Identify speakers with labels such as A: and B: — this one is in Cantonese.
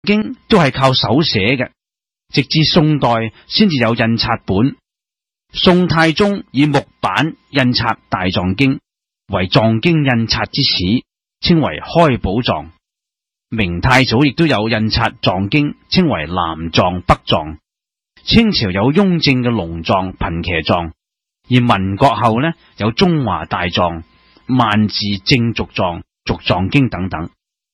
A: 經都係靠手寫嘅，直至宋代先至有印刷本。宋太宗以木板印刷大藏經，為藏經印刷之始，稱為開寶藏。明太祖亦都有印刷藏經，稱為南藏、北藏。清朝有雍正嘅龍藏、貧騎藏，而民國後呢，有中華大藏、萬字正續藏、續藏經等等。